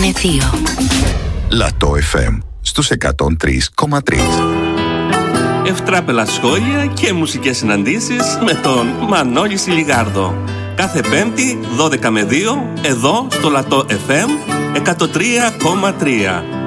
είναι δύο. Λατό FM στους 103,3. Ευτράπελα σχόλια και μουσικές συναντήσεις με τον Μανώλη Σιλιγάρδο. Κάθε Πέμπτη 12 με 2 εδώ στο Λατό FM 103,3.